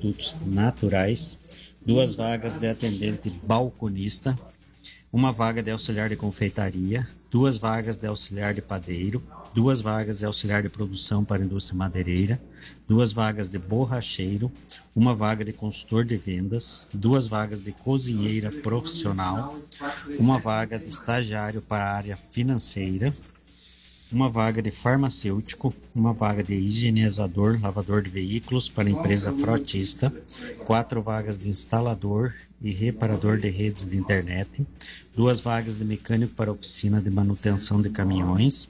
produtos naturais, 2 vagas de atendente balconista, 1 vaga de auxiliar de confeitaria, 2 vagas de auxiliar de padeiro, 2 vagas de auxiliar de produção para a indústria madeireira, 2 vagas de borracheiro, 1 vaga de consultor de vendas, 2 vagas de cozinheira profissional, 1 vaga de estagiário para a área financeira, 1 vaga de farmacêutico, 1 vaga de higienizador, lavador de veículos para a empresa frotista, 4 vagas de instalador e reparador de redes de internet, 2 vagas de mecânico para a oficina de manutenção de caminhões,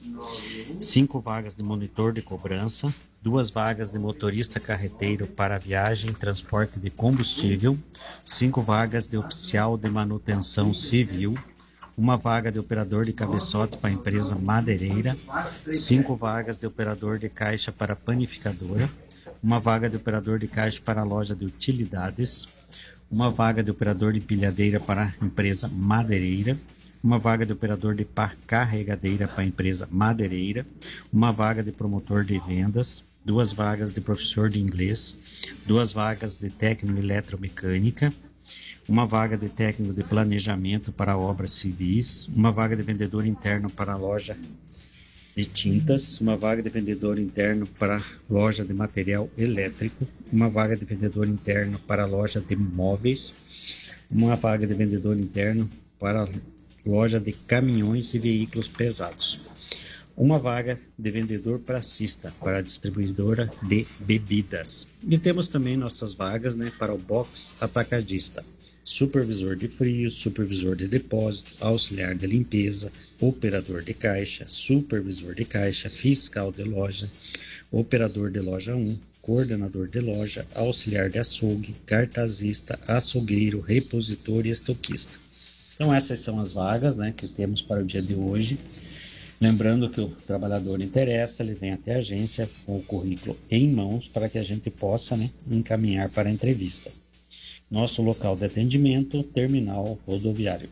5 vagas de monitor de cobrança, 2 vagas de motorista carreteiro para viagem e transporte de combustível, 5 vagas de oficial de manutenção civil, 1 vaga de operador de cabeçote para a empresa madeireira, 5 vagas de operador de caixa para a panificadora, 1 vaga de operador de caixa para a loja de utilidades, 1 vaga de operador de empilhadeira para a empresa madeireira, 1 vaga de operador de pá carregadeira para a empresa madeireira, 1 vaga de promotor de vendas, 2 vagas de professor de inglês, 2 vagas de técnico eletromecânica, 1 vaga de técnico de planejamento para obras civis, 1 vaga de vendedor interno para a loja de tintas, 1 vaga de vendedor interno para a loja de material elétrico, 1 vaga de vendedor interno para a loja de móveis, 1 vaga de vendedor interno para a loja de caminhões e veículos pesados, 1 vaga de vendedor pracista para a distribuidora de bebidas. E temos também nossas vagas, para o box atacadista. Supervisor de frios, supervisor de depósito, auxiliar de limpeza, operador de caixa, supervisor de caixa, fiscal de loja, operador de loja 1, coordenador de loja, auxiliar de açougue, cartazista, açougueiro, repositor e estoquista. Então essas são as vagas, que temos para o dia de hoje. Lembrando que o trabalhador interessa, ele vem até a agência com o currículo em mãos para que a gente possa encaminhar para a entrevista. Nosso local de atendimento, terminal rodoviário.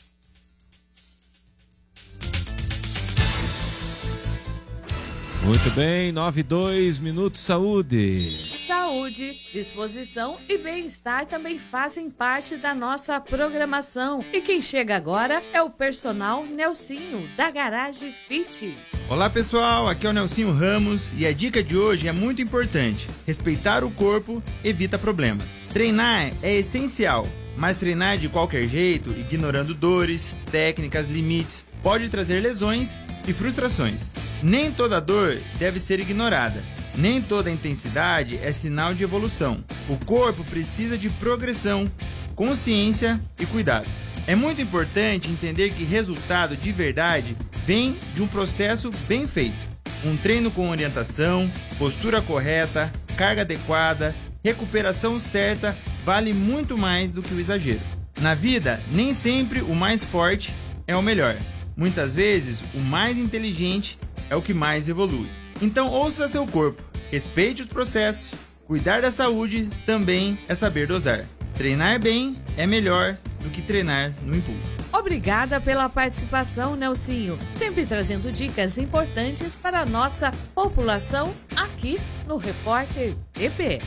Muito bem, 9:02 minutos, saúde. Saúde, disposição e bem-estar também fazem parte da nossa programação. E quem chega agora é o personal Nelsinho, da Garage Fit. Olá pessoal, aqui é o Nelsinho Ramos e a dica de hoje é muito importante. Respeitar o corpo evita problemas. Treinar é essencial, mas treinar de qualquer jeito, ignorando dores, técnicas, limites, pode trazer lesões e frustrações. Nem toda dor deve ser ignorada. Nem toda intensidade é sinal de evolução. O corpo precisa de progressão, consciência e cuidado. É muito importante entender que resultado de verdade vem de um processo bem feito. Um treino com orientação, postura correta, carga adequada, recuperação certa vale muito mais do que o exagero. Na vida, nem sempre o mais forte é o melhor. Muitas vezes, o mais inteligente é o que mais evolui. Então ouça seu corpo, respeite os processos, cuidar da saúde também é saber dosar. Treinar bem é melhor do que treinar no impulso. Obrigada pela participação, Nelsinho, sempre trazendo dicas importantes para a nossa população aqui no Repórter EP.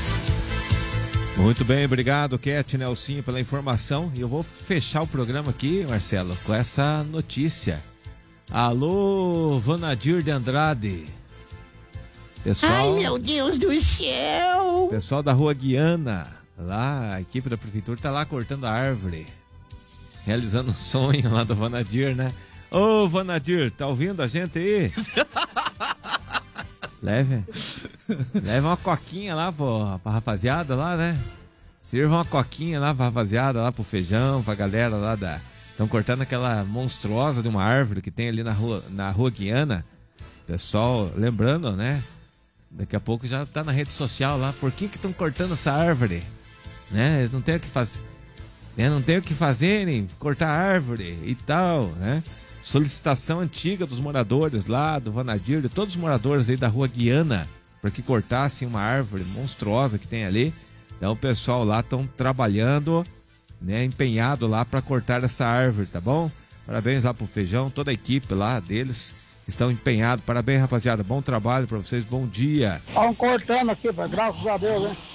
Muito bem, obrigado, Cat Nelsinho, pela informação. E eu vou fechar o programa aqui, Marcelo, com essa notícia. Alô, Vanadir de Andrade. Pessoal, ai, meu Deus do céu! Pessoal da Rua Guiana, lá, a equipe da prefeitura tá lá cortando a árvore, realizando um sonho lá do Vanadir, né? Ô, Vanadir, tá ouvindo a gente aí? Leve uma coquinha lá pra rapaziada lá, né? Sirva uma coquinha lá pra rapaziada, lá pro feijão, pra galera lá da... Estão cortando aquela monstruosa de uma árvore que tem ali na Rua Guiana. Pessoal, lembrando, né? Daqui a pouco já tá na rede social lá. Por que estão cortando essa árvore? Né? Eles não têm o que fazer. Né? Não tem o que fazer, nem cortar árvore e tal, né? Solicitação antiga dos moradores lá do Vanadir, de todos os moradores aí da Rua Guiana, para que cortassem uma árvore monstruosa que tem ali. Então o pessoal lá estão trabalhando, né, empenhado lá para cortar essa árvore, tá bom? Parabéns lá pro Feijão, toda a equipe lá deles estão empenhados. Parabéns, rapaziada, bom trabalho para vocês, bom dia. Estão cortando aqui, graças a Deus, hein?